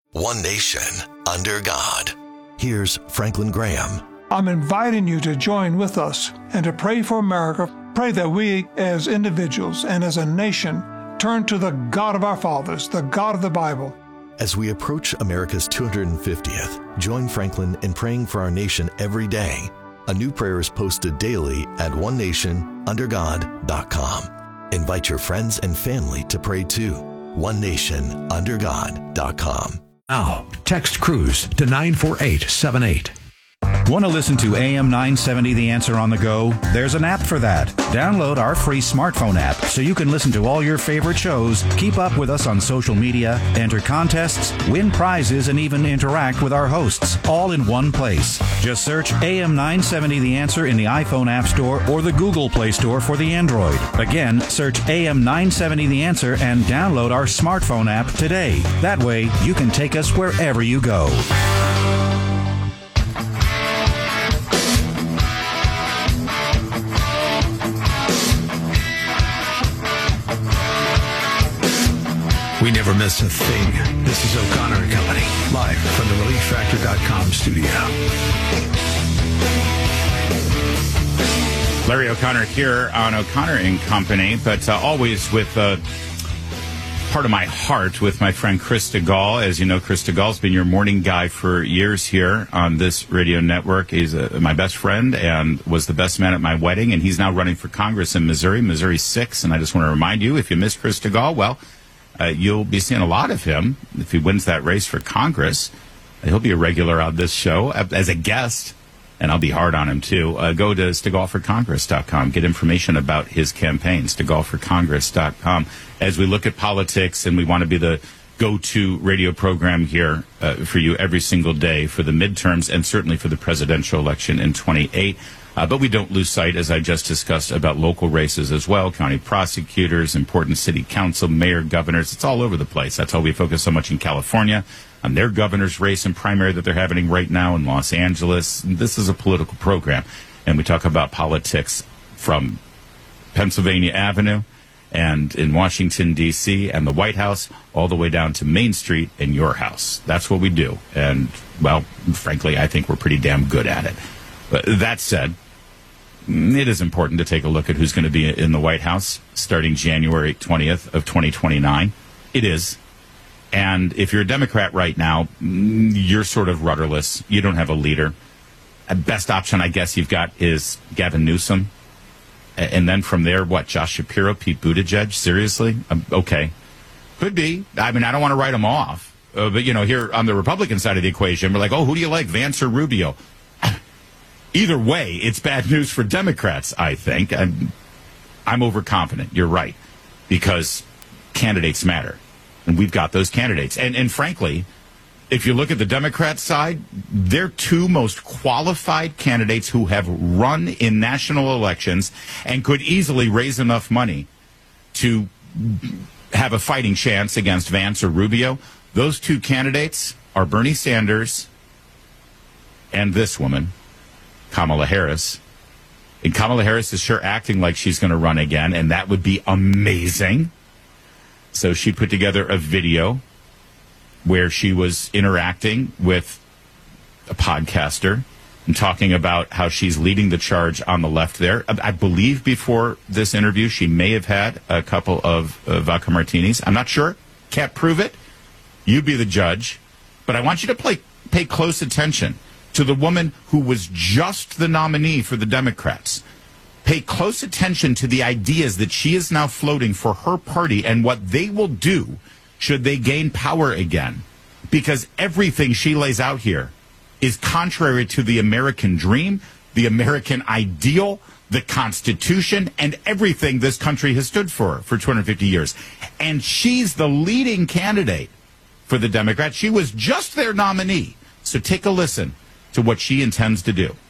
One nation, under God. Here's Franklin Graham. I'm inviting you to join with us and to pray for America. Pray that we as individuals and as a nation turn to the God of our fathers, the God of the Bible. As we approach America's 250th, join Franklin in praying for our nation every day. A new prayer is posted daily at onenationundergod.com. Invite your friends and family to pray too. onenationundergod.com. Now, text Cruise to 94878. Want to listen to AM 970 The Answer on the go? There's an app for that. Download our free smartphone app so you can listen to all your favorite shows, keep up with us on social media, enter contests, win prizes, and even interact with our hosts, all in one place. Just search AM 970 The Answer in the iPhone App Store or the Google Play Store for the Android. Again, search AM 970 The Answer and download our smartphone app today. That way, you can take us wherever you go. We never miss a thing. This is O'Connor and Company, live from the ReliefFactor.com studio. Larry O'Connor here on O'Connor and Company, but always with part of my heart with my friend Chris DeGaulle. As you know, Chris DeGaulle has been your morning guy for years here on this radio network. He's my best friend and was the best man at my wedding, and he's now running for Congress in Missouri 6. And I just want to remind you, if you missed Chris DeGaulle, well, you'll be seeing a lot of him if he wins that race for Congress. He'll be a regular on this show as a guest, and I'll be hard on him, too. Go to SteGaullForCongress.com. Get information about his campaign, SteGaullForCongress.com. As we look at politics, and we want to be the go-to radio program here for you every single day for the midterms and certainly for the presidential election in 28. But we don't lose sight, as I just discussed, about local races as well, county prosecutors, important city council, mayor, governors. It's all over the place. That's why we focus so much in California on their governor's race and primary that they're having right now in Los Angeles. This is a political program, and we talk about politics from Pennsylvania Avenue and in Washington, D.C., and the White House, all the way down to Main Street and your house. That's what we do. And, well, frankly, I think we're pretty damn good at it. But that said, it is important to take a look at who's going to be in the White House starting January 20th of 2029. It is. And if you're a Democrat right now, you're sort of rudderless. You don't have a leader. Best option, I guess, you've got is Gavin Newsom. And then from there, what, Josh Shapiro, Pete Buttigieg? Seriously? Okay. Could be. I mean, I don't want to write them off. But, you know, here on the Republican side of the equation, we're like, oh, who do you like, Vance or Rubio? Either way, it's bad news for Democrats, I think. I'm overconfident. You're right. Because candidates matter. And we've got those candidates. And frankly, if you look at the Democrat side, they're two most qualified candidates who have run in national elections and could easily raise enough money to have a fighting chance against Vance or Rubio. Those two candidates are Bernie Sanders and this woman, Kamala Harris. And Kamala Harris is sure acting like she's going to run again, and that would be amazing. So she put together a video where she was interacting with a podcaster and talking about how she's leading the charge on the left there. I believe before this interview, she may have had a couple of vodka martinis. I'm not sure. Can't prove it. You be the judge. But I want you to pay close attention to the woman who was just the nominee for the Democrats. Pay close attention to the ideas that she is now floating for her party and what they will do should they gain power again. Because everything she lays out here is contrary to the American dream, the American ideal, the Constitution, and everything this country has stood for 250 years. And she's the leading candidate for the Democrats. She was just their nominee. So take a listen to what she intends to do.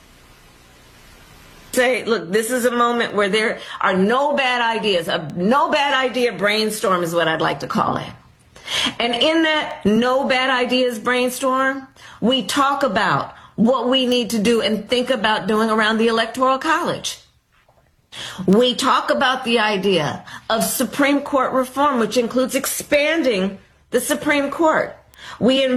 Say, look, this is a moment where there are no bad ideas. A no bad idea brainstorm is what I'd like to call it. And in that no bad ideas brainstorm, we talk about what we need to do and think about doing around the Electoral College. We talk about the idea of Supreme Court reform, which includes expanding the Supreme Court. We